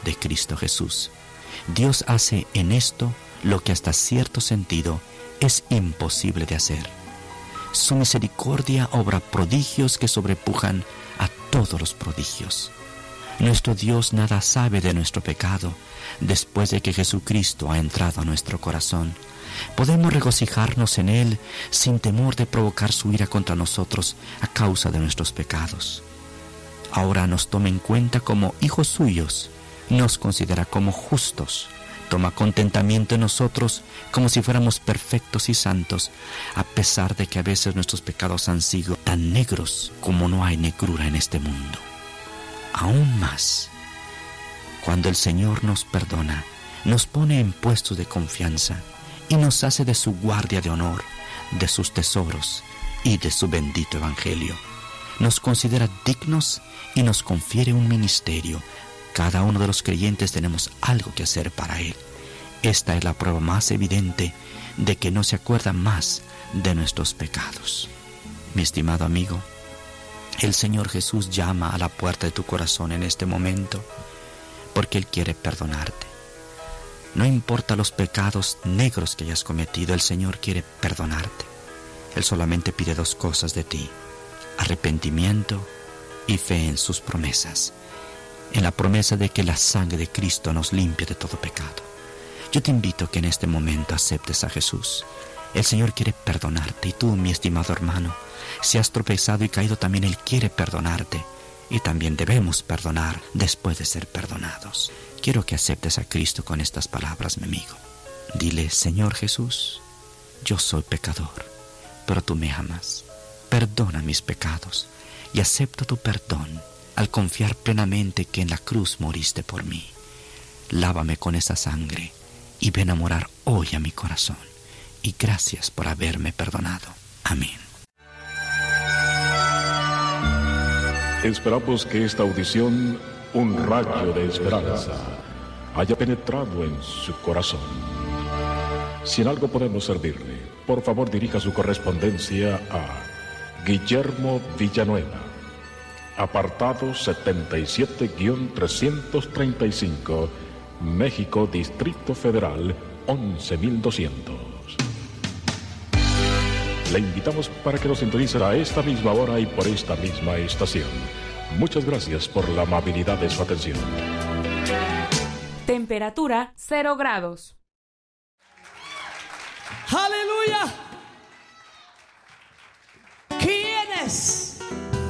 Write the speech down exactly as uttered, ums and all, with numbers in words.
de Cristo Jesús. Dios hace en esto lo que hasta cierto sentido es imposible de hacer. Su misericordia obra prodigios que sobrepujan a todos los prodigios. Nuestro Dios nada sabe de nuestro pecado. Después de que Jesucristo ha entrado a nuestro corazón, podemos regocijarnos en Él sin temor de provocar su ira contra nosotros a causa de nuestros pecados. Ahora nos toma en cuenta como hijos suyos, nos considera como justos, toma contentamiento en nosotros como si fuéramos perfectos y santos, a pesar de que a veces nuestros pecados han sido tan negros como no hay negrura en este mundo. Aún más, cuando el Señor nos perdona, nos pone en puestos de confianza y nos hace de su guardia de honor, de sus tesoros y de su bendito evangelio. Nos considera dignos y nos confiere un ministerio. Cada uno de los creyentes tenemos algo que hacer para Él. Esta es la prueba más evidente de que no se acuerda más de nuestros pecados. Mi estimado amigo, el Señor Jesús llama a la puerta de tu corazón en este momento porque Él quiere perdonarte. No importa los pecados negros que hayas cometido, el Señor quiere perdonarte. Él solamente pide dos cosas de ti: arrepentimiento y fe en sus promesas, en la promesa de que la sangre de Cristo nos limpia de todo pecado. Yo te invito a que en este momento aceptes a Jesús. El Señor quiere perdonarte, y tú, mi estimado hermano, si has tropezado y caído, también Él quiere perdonarte, y también debemos perdonar después de ser perdonados. Quiero que aceptes a Cristo con estas palabras, mi amigo. Dile: Señor Jesús, yo soy pecador, pero tú me amas. Perdona mis pecados y acepto tu perdón al confiar plenamente que en la cruz moriste por mí. Lávame con esa sangre y ven a morar hoy a mi corazón. Y gracias por haberme perdonado. Amén. Esperamos que esta audición, un rayo de esperanza, haya penetrado en su corazón. Si en algo podemos servirle, por favor dirija su correspondencia a Guillermo Villanueva, apartado setenta y siete trescientos treinta y cinco, México, Distrito Federal, once mil doscientos. Le invitamos para que nos sintonice a esta misma hora y por esta misma estación. Muchas gracias por la amabilidad de su atención. Temperatura cero grados. ¡Aleluya! ¿Quién es